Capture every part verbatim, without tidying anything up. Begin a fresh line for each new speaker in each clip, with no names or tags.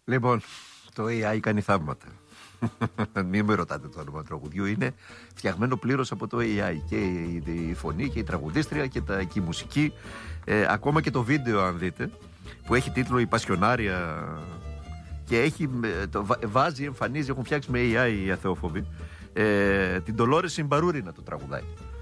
Λοιπόν, το έι άι κάνει θαύματα. Μην με ρωτάτε το όνομα του τραγουδιού. Είναι φτιαγμένο πλήρως από το έι άι. Και η, η φωνή και η τραγουδίστρια και, τα, και η μουσική. Ε, ακόμα και το βίντεο, αν δείτε, που έχει τίτλο «Η Πασιονάρια». Και έχει, το βάζει, εμφανίζει, έχουν φτιάξει με έι άι οι αθεόφοβοι, ε, την Ντολόρες Συμπαρούρινα να το τραγουδάει.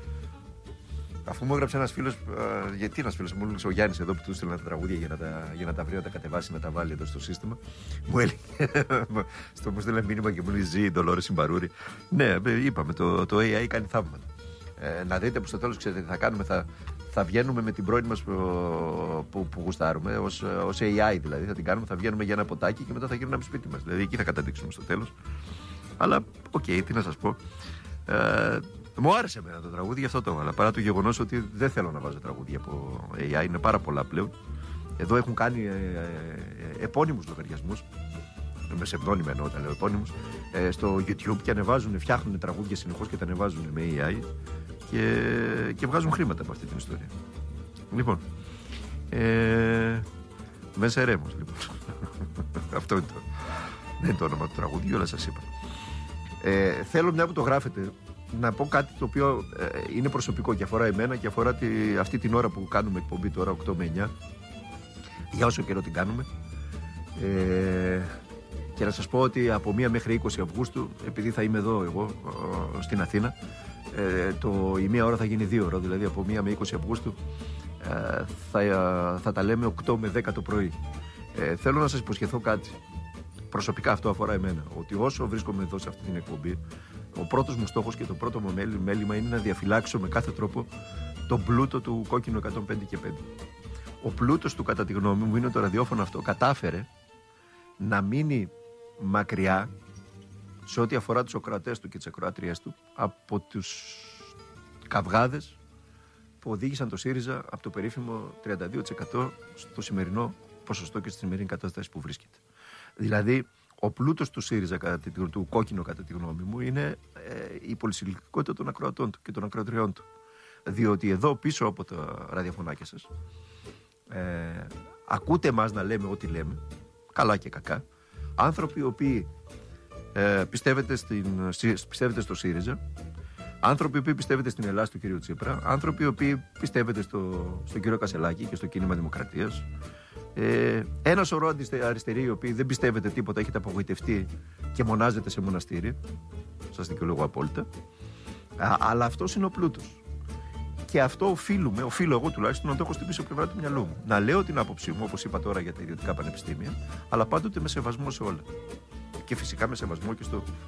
Αφού μου έγραψε ένας φίλος, ε, γιατί ένας φίλος μου έλεγε, ο Γιάννης εδώ που του έστειλε τα τραγούδια για να τα, για να τα βρει, να τα κατεβάσει, να τα βάλει εδώ στο σύστημα, μου έλεγε, στο μου στείλε μήνυμα και μου λέει, ζει η Ντολόρες Συμπαρούρη. Ναι, είπαμε, το, το έι άι κάνει θαύματα. Ε, να δείτε που στο τέλος, ξέρετε τι θα κάνουμε, θα, θα βγαίνουμε με την πρώην μας που, που, που γουστάρουμε, ως, ως έι άι δηλαδή, θα την κάνουμε, θα βγαίνουμε για ένα ποτάκι και μετά θα γίνουμε ένα σπίτι μας. Δηλαδή εκεί θα καταδείξουμε στο τέλος. Αλλά, οκ, okay, τι να σας πω. Ε, μου άρεσε εμένα το τραγούδι, γι' αυτό το έβαλα. Παρά το γεγονός ότι δεν θέλω να βάζω τραγούδια από έι άι, είναι πάρα πολλά πλέον. Εδώ έχουν κάνει ε, ε, επώνυμους λογαριασμούς, με ψευδόνυμα εννοώ τα λέω επώνυμους, ε, στο YouTube και ανεβάζουν, φτιάχνουν τραγούδια συνεχώς και τα ανεβάζουν με έι άι και, και βγάζουν χρήματα από αυτή την ιστορία. Λοιπόν, ε, Μέσα Ερέμος, λοιπόν. Αυτό είναι το, δεν είναι το όνομα του τραγουδιού, αλλά σας είπα. Ε, θέλω, μια που το γράφετε, να πω κάτι το οποίο ε, είναι προσωπικό και αφορά εμένα και αφορά τη, αυτή την ώρα που κάνουμε εκπομπή τώρα, οκτώ με εννιά, για όσο καιρό την κάνουμε. Ε, και να σας πω ότι από μία μέχρι είκοσι Αυγούστου, επειδή θα είμαι εδώ εγώ ε, στην Αθήνα, ε, το, η μία ώρα θα γίνει δύο ώρα, δηλαδή από μία με είκοσι Αυγούστου ε, θα, ε, θα τα λέμε οκτώ με δέκα το πρωί. Ε, θέλω να σας υποσχεθώ κάτι. Προσωπικά αυτό αφορά εμένα. Ότι όσο βρίσκομαι εδώ σε αυτή την εκπομπή, ο πρώτος μου στόχος και το πρώτο μου μέλημα είναι να διαφυλάξω με κάθε τρόπο τον πλούτο του Κόκκινου εκατόν πέντε και πέντε. Ο πλούτος του, κατά τη γνώμη μου, είναι το ραδιόφωνο αυτό. Κατάφερε να μείνει μακριά σε ό,τι αφορά τους ακροατές του και τις ακροάτριές του από τους καυγάδες που οδήγησαν το ΣΥΡΙΖΑ από το περίφημο τριάντα δύο τοις εκατό στο σημερινό ποσοστό και στη σημερινή κατάσταση που βρίσκεται. Δηλαδή, ο πλούτος του ΣΥΡΙΖΑ, κατά τη, του Κόκκινου κατά τη γνώμη μου, είναι ε, η πολυσυλλογικότητα των ακροατών του και των ακροατριών του. Διότι εδώ πίσω από τα ραδιοφωνάκια σας ε, ακούτε εμάς να λέμε ό,τι λέμε, καλά και κακά, άνθρωποι οι οποίοι ε, πιστεύετε, στην, πιστεύετε στο ΣΥΡΙΖΑ, άνθρωποι οι οποίοι πιστεύετε στην Ελλάδα του κ. Τσίπρα, άνθρωποι οι οποίοι πιστεύετε στο, στον κ. Κασελάκη και στο κίνημα Δημοκρατίας. Ε, ένα σωρό αριστεροί οι οποίοι δεν πιστεύετε τίποτα, έχετε απογοητευτεί και μονάζετε σε μοναστήρι. Σας δικαιολογώ απόλυτα. Α, αλλά αυτός είναι ο πλούτος. Και αυτό οφείλουμε, οφείλω εγώ τουλάχιστον να το έχω στην πίσω πλευρά του μυαλού μου. Να λέω την άποψή μου, όπως είπα τώρα για τα ιδιωτικά πανεπιστήμια, αλλά πάντοτε με σεβασμό σε όλα. Και φυσικά με σεβασμό και στο